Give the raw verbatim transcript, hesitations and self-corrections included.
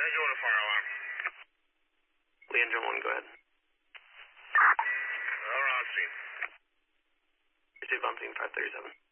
Engine one, fire alarm. Lee Engine one, go ahead. We're on scene. Received on scene five thirty-seven.